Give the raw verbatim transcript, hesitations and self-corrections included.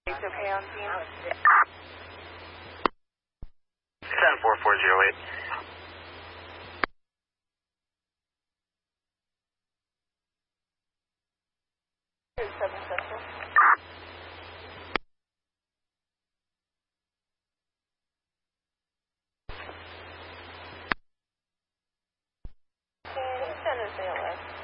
It's okay on team. ten four four zero eight. seven Central. Can you send us A L S?